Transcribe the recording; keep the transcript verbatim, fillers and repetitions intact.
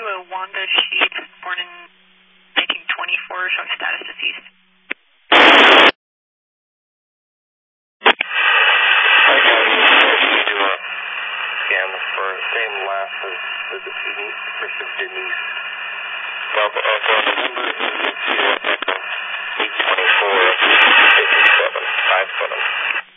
uh, Wanda Sheep, born in nineteen twenty-four, showing status deceased. I got you. You do a scan the first, same last as the decedent, first of Denise. Delta Echo, the number is zero Echo eight twenty-four fifty-seven five seven.